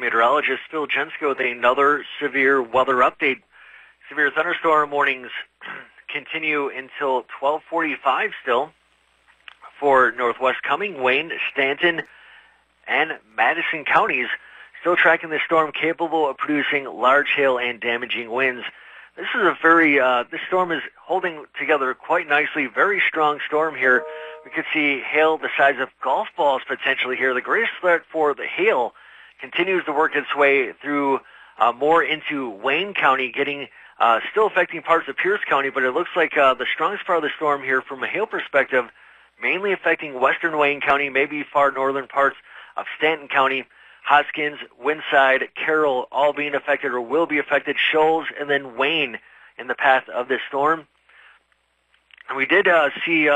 meteorologist Phil Jensko with another severe weather update. Severe thunderstorm warnings continue until 12:45 still for northwest coming, Wayne, Stanton, and Madison counties. Still tracking the storm capable of producing large hail and damaging winds. This is this storm is holding together quite nicely. Very strong storm here. We could see hail the size of golf balls potentially here. The greatest threat for the hail continues to work its way through more into Wayne County, still affecting parts of Pierce County, but it looks like the strongest part of the storm here from a hail perspective, mainly affecting western Wayne County, maybe far northern parts of Stanton County, Hoskins, Winside, Carroll, all being affected or will be affected, Shoals, and then Wayne in the path of this storm. And we did see,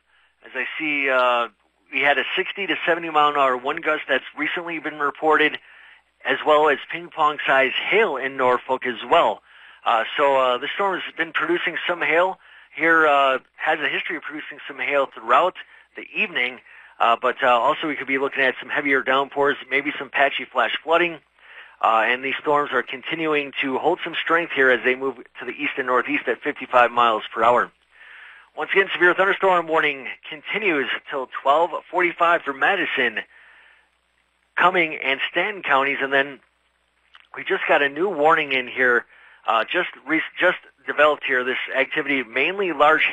we had a 60 to 70 mile an hour wind gust that's recently been reported, as well as ping-pong-sized hail in Norfolk as well. So the storm has been producing some hail here, has a history of producing some hail throughout the evening, but also we could be looking at some heavier downpours, maybe some patchy flash flooding, and these storms are continuing to hold some strength here as they move to the east and northeast at 55 miles per hour. Once again, severe thunderstorm warning continues till 12:45 for Madison, Cumming, and Stanton counties, and then we just got a new warning in here, just developed here. This activity, mainly large